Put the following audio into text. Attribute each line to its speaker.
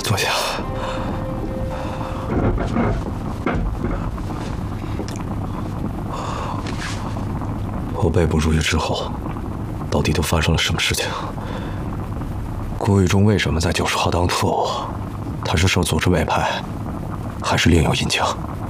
Speaker 1: 坐下。我被捕入狱之后，到底都发生了什么事情？郭玉忠为什么在90号当特务？他是受组织委派，还是另有隐情？